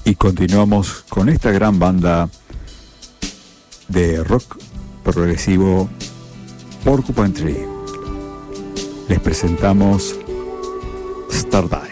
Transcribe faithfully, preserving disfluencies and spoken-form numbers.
Y continuamos con esta gran banda de rock progresivo Porcupine Tree. Les presentamos Stardust.